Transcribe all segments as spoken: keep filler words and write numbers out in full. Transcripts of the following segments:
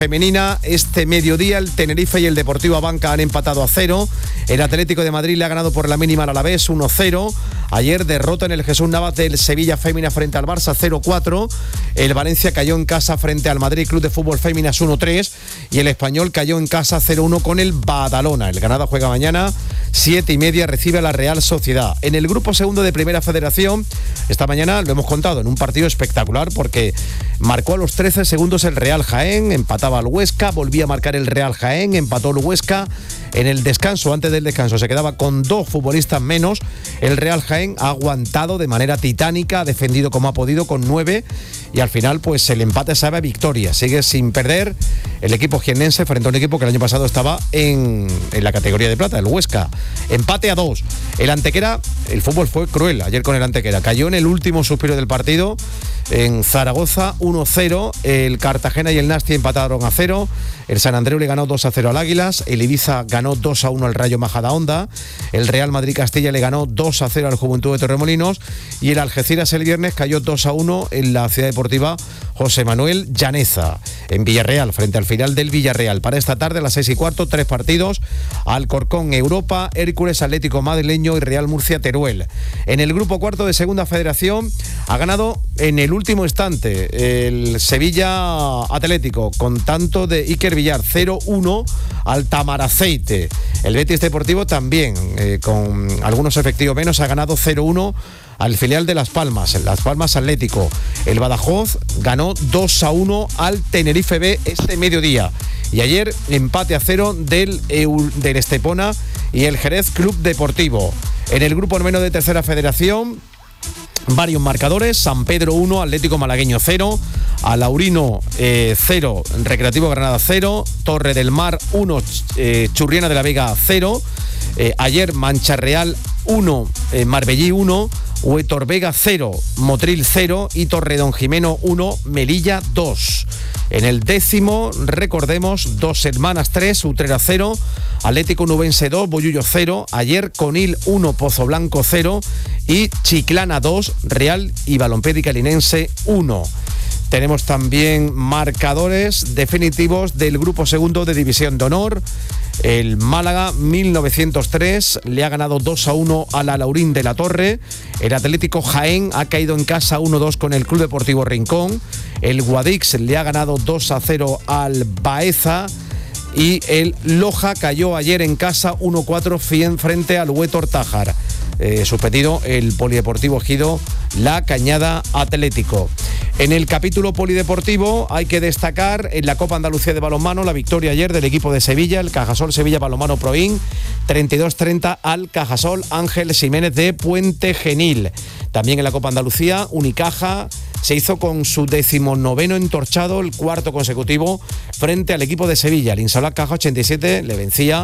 Femenina, este mediodía el Tenerife y el Deportivo Abanca han empatado a cero. El Atlético de Madrid le ha ganado por la mínima al Alavés uno cero. Ayer derrota en el Jesús Navas del Sevilla Fémina frente al Barça cero cuatro. El Valencia cayó en casa frente al Madrid Club de Fútbol Féminas uno tres. Y el Español cayó en casa cero uno con el Badalona. El Granada juega mañana, siete y media, recibe a la Real Sociedad. En el grupo segundo de Primera Federación, esta mañana lo hemos contado en un partido espectacular porque marcó a los trece segundos el Real Jaén, empataba al Huesca, volvía a marcar el Real Jaén, empató el Huesca. En el descanso, antes del descanso, se quedaba con dos futbolistas menos. El Real Jaén ha aguantado de manera titánica, ha defendido como ha podido con nueve y al final pues el empate sabe a victoria. Sigue sin perder el equipo jiennense frente a un equipo que el año pasado estaba en, en la categoría de plata, el Huesca. Empate a dos. El Antequera, el fútbol fue cruel ayer con el Antequera. Cayó en el último suspiro del partido en Zaragoza uno cero. El Cartagena y el Nasti empataron a cero. El San Andreu le ganó dos a cero al Águilas. El Ibiza ganó dos a uno al Rayo Majadahonda. El Real Madrid Castilla le ganó dos a cero al Juventud de Torremolinos. Y el Algeciras el viernes cayó dos a uno en la Ciudad Deportiva José Manuel Llaneza, en Villarreal, frente al final del Villarreal. Para esta tarde a las seis y cuarto, tres partidos: Alcorcón Europa, Hércules Atlético Madrileño y Real Murcia Teruel. En el grupo cuarto de Segunda Federación ha ganado en el último instante el Sevilla Atlético con tanto de Iker Villar, cero uno al Tamaraceite. El Betis Deportivo también, eh, con algunos efectivos menos, ha ganado cero uno al filial de Las Palmas, el Las Palmas Atlético. El Badajoz ganó dos a uno al Tenerife B este mediodía. Y ayer empate a cero del, del Estepona y el Jerez Club Deportivo. En el grupo noveno de Tercera Federación, varios marcadores: San Pedro uno, Atlético Malagueño cero, Alaurino eh, cero, Recreativo Granada cero, Torre del Mar uno, eh, Churriana de la Vega cero. Eh, ayer Mancha Real uno, eh, Marbellí uno, Huetor Vega cero, Motril cero y Torredonjimeno uno, Melilla dos. En el décimo, recordemos, Dos Hermanas tres, Utrera cero, Atlético Nubense dos, Bollullo cero, ayer Conil uno, Pozo Blanco cero y Chiclana dos, Real y Balompédica Linense uno. Tenemos también marcadores definitivos del grupo segundo de División de Honor. El Málaga mil novecientos tres le ha ganado dos a uno al Alaurín de la Torre. El Atlético Jaén ha caído en casa uno dos con el Club Deportivo Rincón. El Guadix le ha ganado dos a cero al Baeza. Y el Loja cayó ayer en casa uno cuatro frente al Huetor Tájar. Eh, suspendido el Polideportivo Ejido La Cañada Atlético. En el capítulo polideportivo hay que destacar en la Copa Andalucía de Balonmano la victoria ayer del equipo de Sevilla, el Cajasol Sevilla Balonmano Proin, treinta y dos treinta al Cajasol Ángel Jiménez de Puente Genil. También en la Copa Andalucía, Unicaja se hizo con su decimonoveno entorchado, el cuarto consecutivo, frente al equipo de Sevilla. El Insalac Caja ochenta y siete le vencía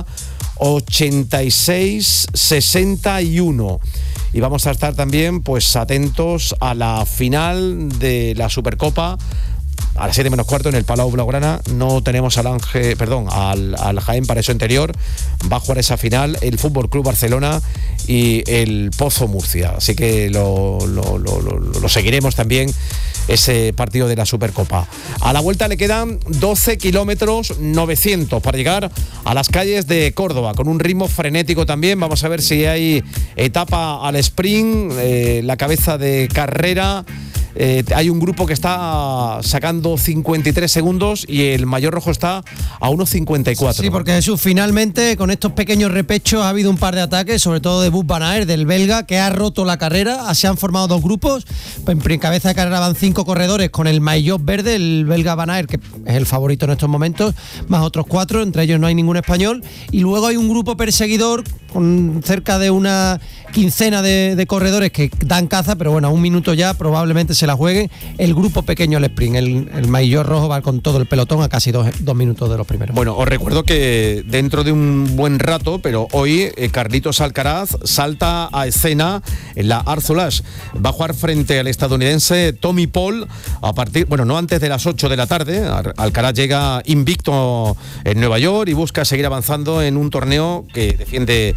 ochenta y seis sesenta y uno. Y vamos a estar también pues atentos a la final de la Supercopa a las siete menos cuarto en el Palau Blaugrana. No tenemos al Ángel, perdón, al, al Jaén para eso interior. Va a jugar esa final el Fútbol Club Barcelona y el Pozo Murcia. Así que lo, lo, lo, lo, lo seguiremos también, ese partido de la Supercopa. A la vuelta le quedan doce kilómetros novecientos para llegar a las calles de Córdoba, con un ritmo frenético también. Vamos a ver si hay etapa al sprint, eh, la cabeza de carrera. Eh, hay un grupo que está sacando cincuenta y tres segundos y el Mayor Rojo está a uno cincuenta y cuatro. Sí, porque Jesús, finalmente con estos pequeños repechos ha habido un par de ataques, sobre todo de Wout van Aert, del belga, que ha roto la carrera. Se han formado dos grupos. En cabeza de carrera van cinco corredores con el maillot verde, el belga Van Aert, que es el favorito en estos momentos, más otros cuatro, entre ellos no hay ningún español. Y luego hay un grupo perseguidor con cerca de una quincena de, de corredores que dan caza, pero bueno, a un minuto ya probablemente se la jueguen. El grupo pequeño, el sprint, el, el maillot rojo va con todo el pelotón a casi dos, dos minutos de los primeros. Bueno, os recuerdo que dentro de un buen rato, pero hoy eh, Carlitos Alcaraz salta a escena en la Arzolash. Va a jugar frente al estadounidense Tommy Paul a partir, bueno, no antes de las ocho de la tarde. Alcaraz llega invicto en Nueva York y busca seguir avanzando en un torneo que defiende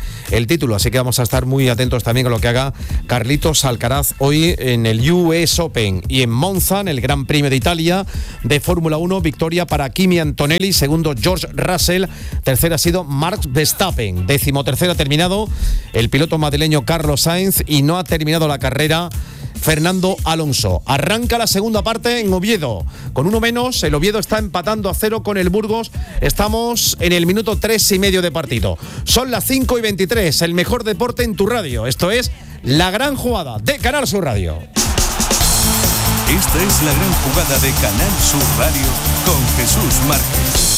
el título. Así que vamos a estar muy atentos también con lo que haga Carlitos Alcaraz hoy en el U S Open. Y en Monza, en el Gran Premio de Italia de Fórmula uno, victoria para Kimi Antonelli, segundo George Russell, tercera ha sido Max Verstappen, décimo tercero ha terminado el piloto madrileño Carlos Sainz y no ha terminado la carrera Fernando Alonso. Arranca la segunda parte en Oviedo. Con uno menos, el Oviedo está empatando a cero con el Burgos. Estamos en el minuto tres y medio de partido. Son las cinco y veintitrés, el mejor deporte en tu radio. Esto es La Gran Jugada de Canal Sur Radio. Esta es La Gran Jugada de Canal Sur Radio con Jesús Márquez.